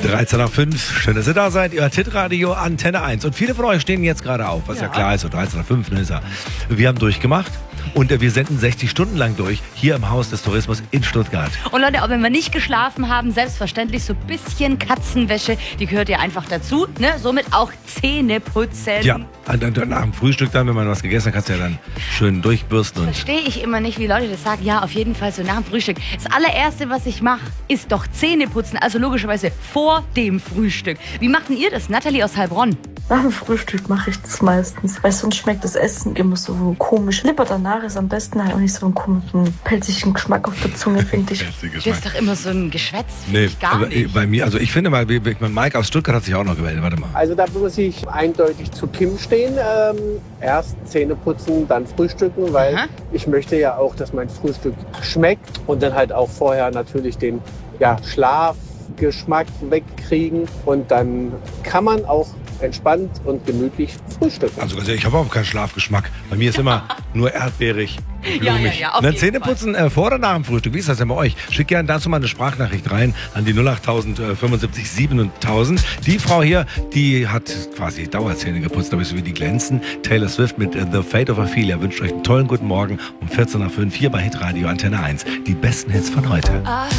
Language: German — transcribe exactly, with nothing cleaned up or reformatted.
dreizehn nach fünf, schön, dass ihr da seid. Ihr hört Hitradio Antenne eins. Und viele von euch stehen jetzt gerade auf, was ja, ja klar ist, so dreizehn nach fünf, ne, ist ja. Wir haben durchgemacht. Und wir senden sechzig Stunden lang durch, hier im Haus des Tourismus in Stuttgart. Und Leute, auch wenn wir nicht geschlafen haben, selbstverständlich so ein bisschen Katzenwäsche, die gehört ja einfach dazu, ne? Somit auch Zähne putzen. Ja, nach dem Frühstück dann, wenn man was gegessen hat, kannst du ja dann schön durchbürsten. Und verstehe ich immer nicht, wie Leute das sagen. Ja, auf jeden Fall so nach dem Frühstück. Das allererste, was ich mache, ist doch Zähne putzen. Also logischerweise vor dem Frühstück. Wie macht denn ihr das? Nathalie aus Heilbronn. Nach dem Frühstück mache ich das meistens, weil sonst schmeckt das Essen immer so komisch. Lieber danach ist am besten halt auch nicht so einen komischen, pelzigen Geschmack auf der Zunge, finde ich. Das ist doch immer so ein Geschwätz, finde nee, ich gar aber nicht. Bei mir, also ich finde mal, Mike aus Stuttgart hat sich auch noch gewählt, warte mal. Also da muss ich eindeutig zu Kim stehen. Ähm, erst Zähne putzen, dann frühstücken, weil Aha. ich möchte ja auch, dass mein Frühstück schmeckt und dann halt auch vorher natürlich den ja, Schlafgeschmack wegkriegen und dann kann man auch entspannt und gemütlich frühstücken. Also ich habe auch keinen Schlafgeschmack. Bei mir ist immer nur erdbeerig, blumig. Ja, ja, ja, auf dann jeden Zähneputzen äh, vor oder nach dem Frühstück. Wie ist das denn bei euch? Schickt gerne dazu mal eine Sprachnachricht rein an die null acht tausend fünfundsiebzig siebentausend. Die Frau hier, die hat quasi Dauerzähne geputzt, aber so wie die glänzen. Taylor Swift mit The Fate of Ophelia wünscht euch einen tollen guten Morgen um vierzehn nach fünf hier bei Hitradio Antenne eins. Die besten Hits von heute.